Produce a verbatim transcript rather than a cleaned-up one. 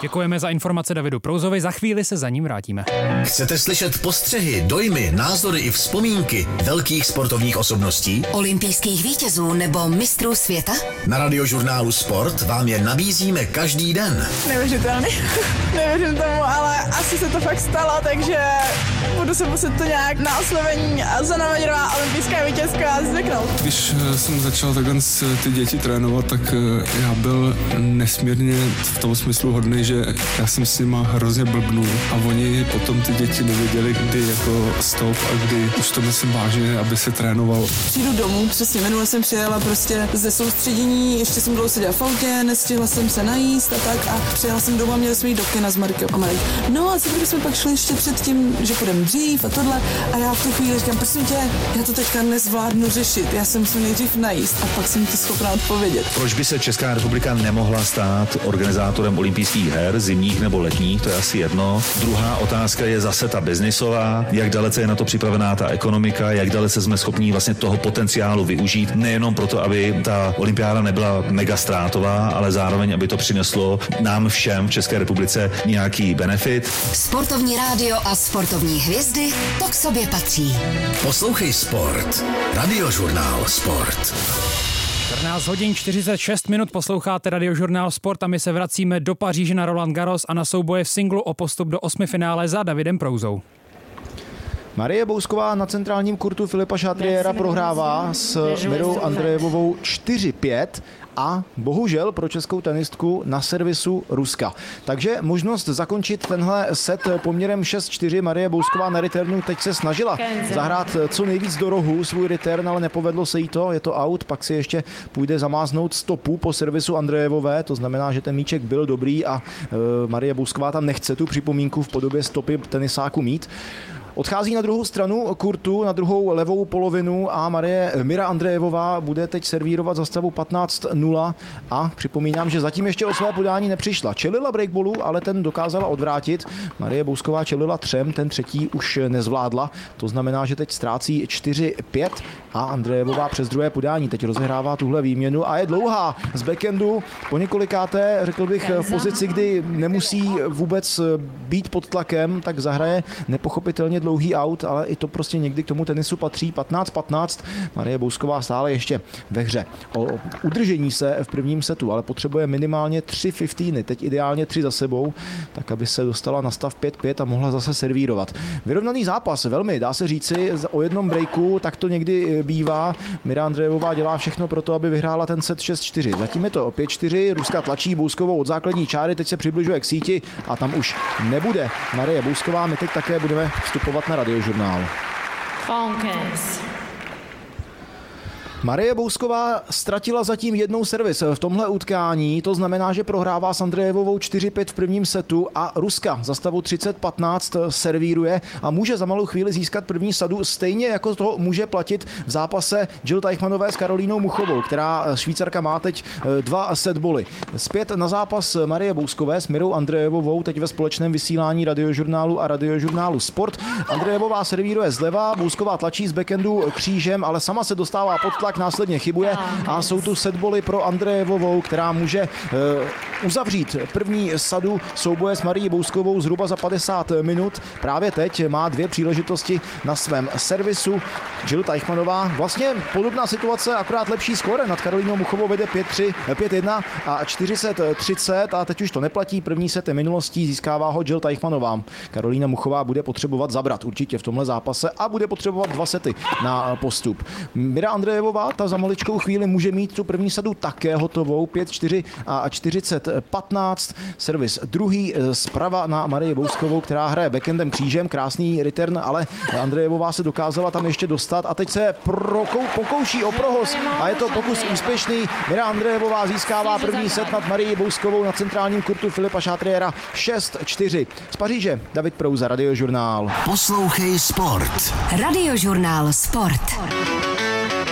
Děkujeme za informace Davidu Prouzovi, za chvíli se za ním vrátíme. Chcete slyšet postřehy, dojmy, názory i vzpomínky velkých sportovních osobností? Olympijských vítězů nebo mistrů světa? Na Radiožurnálu Sport vám je nabízíme každý den. Neuvěřitelný. Nevěřím tomu, ale asi se to fakt stalo, takže budu se muset to nějak na oslovení Zanamadrová olympijská vítězka zvyknout. Když jsem začal takhle ty děti trénovat, tak já byl nesmírně v tom smyslu hodný, že já jsem s nima hrozně blbnul a oni potom ty děti nevěděli, kdy jako stop a kdy už to myslím vážně, aby se trénoval. Přijdu domů, přesně minule jsem přijela prostě ze soustředění, ještě jsem dlouho seděla v autě, nestihla jsem se najíst a tak a přijela jsem domů a měli jsme jít do kina s Markem a Marek. No a co jsme pak šli ještě před tím, že půjdeme dřív a tohle a já v tu chvíli říkám, prosím tě, já to teďka nezvládnu řešit, já jsem se nejdřív najíst a pak jsem ti schopná odpovědět. Proč by se Česká republika nemohla stát organizátorem olympijských her, zimních nebo letních, to je asi jedno. Druhá otázka je zase ta biznisová, jak dalece je na to připravená ta ekonomika, jak dalece jsme schopní vlastně toho potenciálu využít, nejenom proto, aby ta olympiáda nebyla mega ztrátová, ale zároveň, aby to přineslo nám všem v České republice nějaký benefit. Sportovní rádio a sportovní hvězdy, to k sobě patří. Poslouchej Sport. Radiožurnál Sport. čtrnáct hodin čtyřicet šest minut posloucháte Radiožurnál Sport a my se vracíme do Paříže na Roland Garros a na souboje v singlu o postup do osmifinále za Davidem Prouzou. Marie Bousková na centrálním kurtu Filipa Chatriera prohrává s Mirou Andrejevovou čtyři pět a bohužel pro českou tenistku na servisu Ruska. Takže možnost zakončit tenhle set poměrem šest čtyři. Marie Bousková na returnu teď se snažila zahrát co nejvíc do rohu svůj return, ale nepovedlo se jí to, je to out, pak si ještě půjde zamáznout stopu po servisu Andrejevové, to znamená, že ten míček byl dobrý a e, Marie Bousková tam nechce tu připomínku v podobě stopy tenisáku mít. Odchází na druhou stranu kurtu, na druhou levou polovinu a Marie Mira Andrejevová bude teď servírovat za stavu patnáct nula a připomínám, že zatím ještě o své podání nepřišla. Čelila breakballu, ale ten dokázala odvrátit. Marie Bousková čelila třem, ten třetí už nezvládla. To znamená, že teď ztrácí čtyři pět a Andrejevová přes druhé podání teď rozehrává tuhle výměnu a je dlouhá z backendu. Po několikáté, řekl bych, v pozici, kdy nemusí vůbec být pod tlakem, tak zahraje nepochopitelně dlouhý out, ale i to prostě někdy k tomu tenisu patří. patnáct patnáct. Marie Bousková stále ještě ve hře o udržení se v prvním setu, ale potřebuje minimálně tři fifteeny, teď ideálně tři za sebou, tak aby se dostala na stav pět pět a mohla zase servírovat. Vyrovnaný zápas, velmi, dá se říci, o jednom breaku, tak to někdy bývá. Mira Andrejevová dělá všechno pro to, aby vyhrála ten set šest čtyři. Zatím je to pět čtyři, Ruska tlačí Bouskovou od základní čáry, teď se přibližuje k síti a tam už nebude Marie Bousková. My teď také budeme vstupovat na Radiožurnál. Falcons. Marie Bousková ztratila zatím jednou servis v tomhle utkání, to znamená, že prohrává s Andrejevovou čtyři pět v prvním setu a Ruska za stavu třicet patnáct servíruje a může za malou chvíli získat první sadu, stejně jako to může platit v zápase Jill Teichmannové s Karolínou Muchovou, která Švýcarka má teď dva setboly. Zpět na zápas Marie Bouskové s Mirou Andrejevovou, teď ve společném vysílání Radiožurnálu a Radiožurnálu Sport. Andrejevová servíruje zleva, Bousková tlačí z backendu křížem, ale sama se dostává pod tlak, následně chybuje a jsou tu setboly pro Andrejevovou, která může e, uzavřít první sadu souboje s Marií Bouskovou zhruba za padesát minut. Právě teď má dvě příležitosti na svém servisu. Jill Teichmannová, vlastně podobná situace, akorát lepší skóre. Nad Karolínou Muchovou vede pět tři, pět jedna a čtyřicet třicet a teď už to neplatí. První set minulostí získává ho Jill Teichmannová. Karolína Muchová bude potřebovat zabrat určitě v tomhle zápase a bude potřebovat dva sety na postup. Mira Andrejevová, ta za maličkou chvíli může mít tu první sadu také hotovou, pět čtyři a čtyřicet patnáct. Servis druhý zprava na Marii Bouskovou, která hraje backendem křížem, krásný return, ale Andrejevová se dokázala tam ještě dostat a teď se prokou, pokouší o prohoz a je to pokus úspěšný. Mira Andrejevová získává první set nad Marií Bouskovou na centrálním kurtu Filipa Chatriera šest čtyři. Z Paříže David Prouza, Radiožurnál. Poslouchej Sport. Radiožurnál Sport.